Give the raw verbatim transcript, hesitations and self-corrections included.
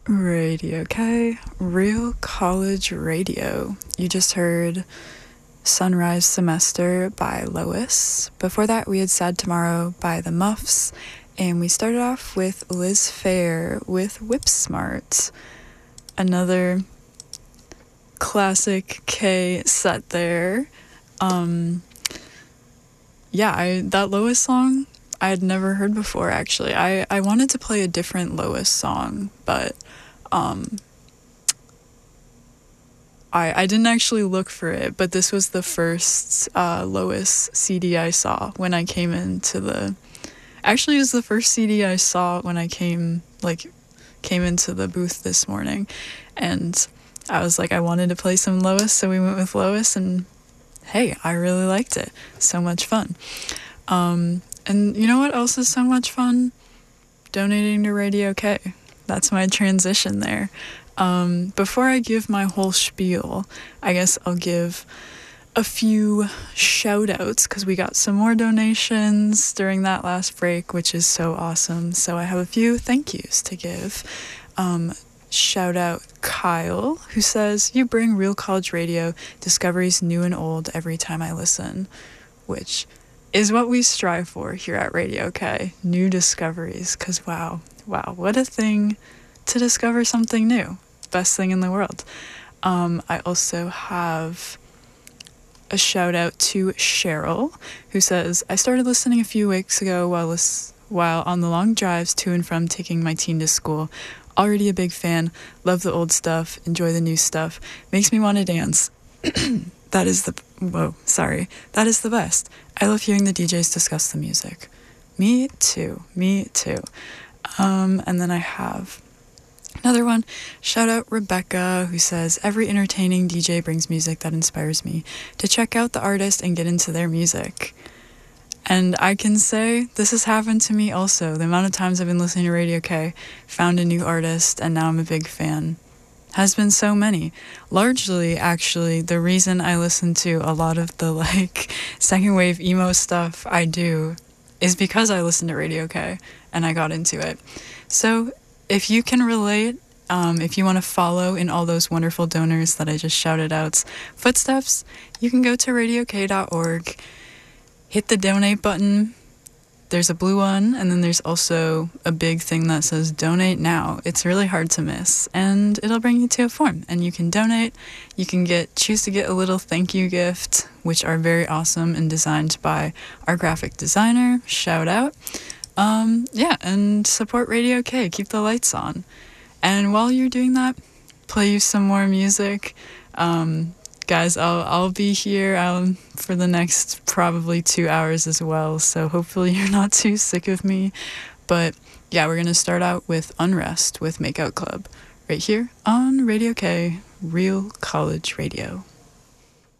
Radio K, Real College Radio. You just heard Sunrise Semester by Lois. Before that, we had Sad Tomorrow by The Muffs. And we started off with Liz Phair with Whip Smart. Another classic K set there. Um, yeah, I, that Lois song I had never heard before, actually. I, I wanted to play a different Lois song, but um, I, I didn't actually look for it, but this was the first uh, Lois C D I saw when I came into the... Actually, it was the first C D I saw when I came, like, came into the booth this morning. And I was like, I wanted to play some Lois, so we went with Lois, and hey, I really liked it. So much fun. Um, and you know what else is so much fun? Donating to Radio K. That's my transition there. Um, before I give my whole spiel, I guess I'll give a few shout outs because we got some more donations during that last break, which is so awesome. So I have a few thank yous to give. Um, shout out Kyle, who says, "You bring Real College Radio discoveries new and old every time I listen," which is what we strive for here at Radio K. New discoveries, because wow, wow, what a thing to discover something new. Best thing in the world. Um, I also have a shout out to Cheryl, who says, "I started listening a few weeks ago while lis- while on the long drives to and from taking my teen to school. Already a big fan. Love the old stuff. Enjoy the new stuff. Makes me want to dance." That is the whoa, sorry. That is the best. I love hearing the D Js discuss the music. Me too. Me too. Um, and then I have another one. Shout out Rebecca, who says, "Every entertaining D J brings music that inspires me to check out the artist and get into their music." And I can say this has happened to me also. The amount of times I've been listening to Radio K, found a new artist, and now I'm a big fan has been so many. Largely, actually, the reason I listen to a lot of the like second wave emo stuff I do is because I listened to Radio K and I got into it. So if you can relate, um, if you want to follow in all those wonderful donors that I just shouted out's footsteps, you can go to radio k dot org, hit the donate button. There's a blue one, and then there's also a big thing that says donate now. It's really hard to miss, and it'll bring you to a form, and you can donate. You can get choose to get a little thank you gift, which are very awesome and designed by our graphic designer. Shout out. Um, yeah, and support Radio K. Keep the lights on. And while you're doing that, play you some more music. Um, guys, I'll I'll be here um, for the next probably two hours as well, so hopefully you're not too sick of me. But yeah, we're going to start out with Unrest with Makeout Club right here on Radio K, Real College Radio.